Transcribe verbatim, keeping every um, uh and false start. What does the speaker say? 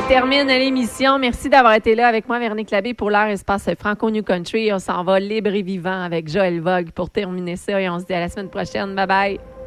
termine l'émission. Merci d'avoir été là avec moi, Véronique Labbé, pour l'heure espace Franco New Country. On s'en va libre et vivant avec Joël Vogue pour terminer ça et on se dit à la semaine prochaine. Bye bye.